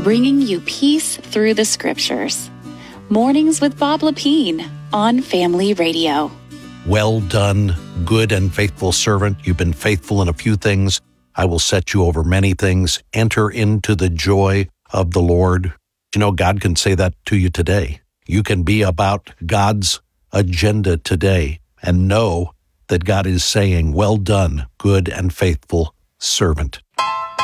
bringing you peace through the scriptures. Mornings with Bob Lepine on Family Radio. Well done, good and faithful servant. You've been faithful in a few things. I will set you over many things. Enter into the joy of the Lord. You know, God can say that to you today. You can be about God's agenda today and know that God is saying, well done, good and faithful servant.